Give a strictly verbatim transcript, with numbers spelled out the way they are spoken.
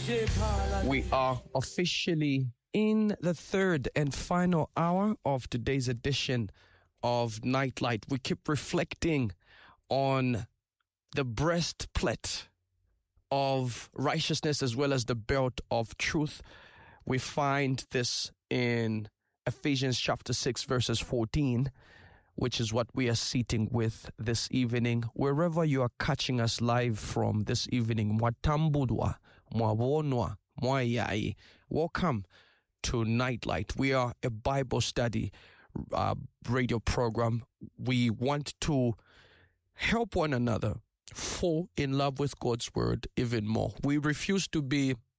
We are officially in the third and final hour of today's edition of Nightlight. We keep reflecting on the breastplate of righteousness as well as the belt of truth. We find this in Ephesians chapter six, verses fourteen, which is what we are sitting with this evening. Wherever you are catching us live from this evening, Mwatambudwa, Mwawonwa, Mwayai, welcome to Nightlight. We are a Bible study uh, radio program. We want to help one another fall in love with God's word even more. We refuse to be